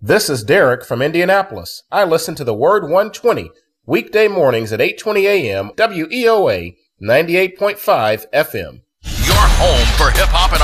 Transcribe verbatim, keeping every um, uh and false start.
This is Derek from Indianapolis. I listen to the Word one twenty weekday mornings at eight twenty a.m. W E O A ninety-eight point five F M. Your home for hip-hop and